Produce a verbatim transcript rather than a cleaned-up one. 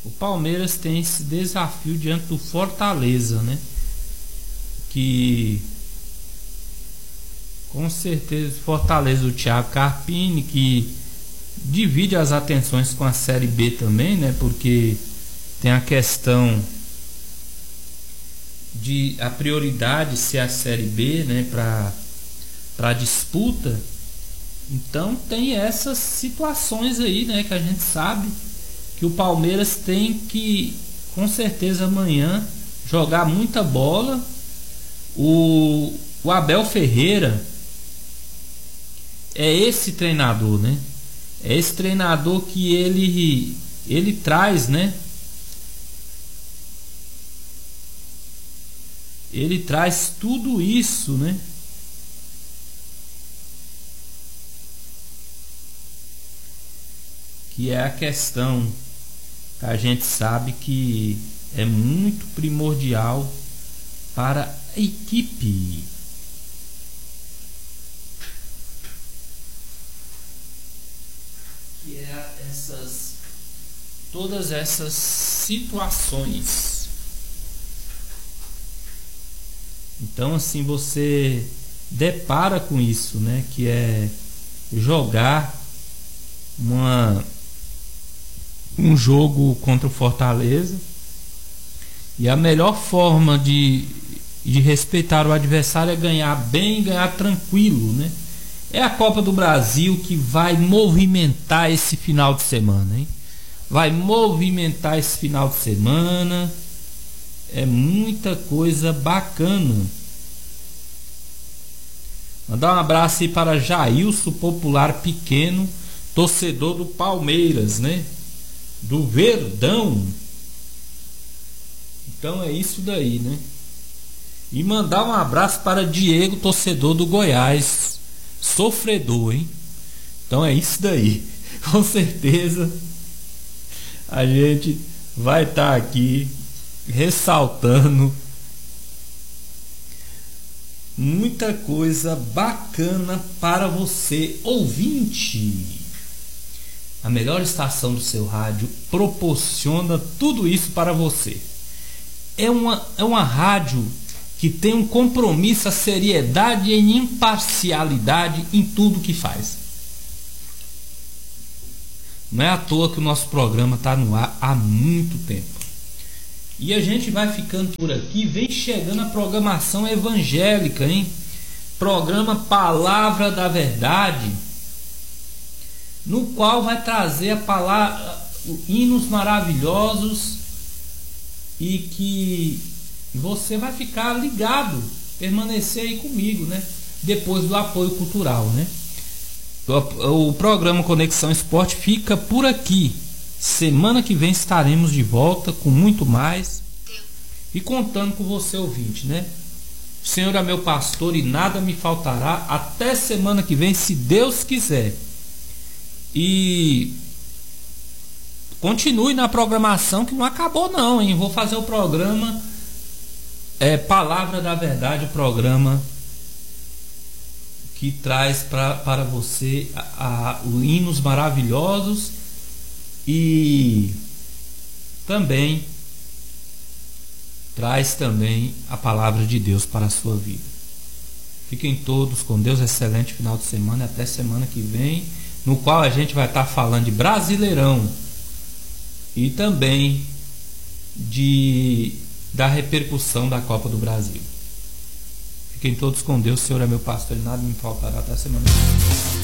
o Palmeiras tem esse desafio diante do Fortaleza, né? Que com certeza Fortaleza, o Thiago Carpini, que divide as atenções com a Série B também, né? Porque tem a questão de a prioridade ser a Série B, né? Para para disputa. Então tem essas situações aí, né? Que a gente sabe que o Palmeiras tem que, com certeza, amanhã jogar muita bola. O, o Abel Ferreira é esse treinador, né? É esse treinador que ele ele traz, né? Ele traz tudo isso, né? Que é a questão que a gente sabe que é muito primordial para a equipe. Que é essas, todas essas situações. Então, assim, você depara com isso, né? Que é jogar uma um jogo contra o Fortaleza, e a melhor forma de, de respeitar o adversário é ganhar bem, ganhar tranquilo, né? É a Copa do Brasil que vai movimentar esse final de semana, hein? Vai movimentar esse final de semana. É muita coisa bacana. Mandar um abraço aí para Jailson Popular Pequeno, torcedor do Palmeiras, né? Do Verdão. Então é isso daí, né? E mandar um abraço para Diego, torcedor do Goiás, sofredor, hein? Então é isso daí. Com certeza a gente vai estar aqui ressaltando muita coisa bacana para você, ouvinte. A melhor estação do seu rádio proporciona tudo isso para você. É uma, é uma rádio que tem um compromisso, a seriedade e imparcialidade em tudo que faz. Não é à toa que o nosso programa está no ar há muito tempo. E a gente vai ficando por aqui. Vem chegando a programação evangélica, hein? Programa Palavra da Verdade, no qual vai trazer a palavra, hinos maravilhosos, e que você vai ficar ligado, permanecer aí comigo, né? Depois do apoio cultural, né? O, o programa Conexão Esporte fica por aqui. Semana que vem estaremos de volta com muito mais e contando com você, ouvinte, né? O Senhor é meu pastor e nada me faltará. Até semana que vem, se Deus quiser. E continue na programação, que não acabou não, hein? Vou fazer o programa é, Palavra da Verdade, o programa que traz pra, para você a, a, os hinos maravilhosos e também traz também a palavra de Deus para a sua vida. Fiquem todos com Deus, excelente final de semana e até semana que vem, no qual a gente vai estar falando de Brasileirão e também de da repercussão da Copa do Brasil. Fiquem todos com Deus, o Senhor é meu pastor e nada me faltará. Até semana que vem.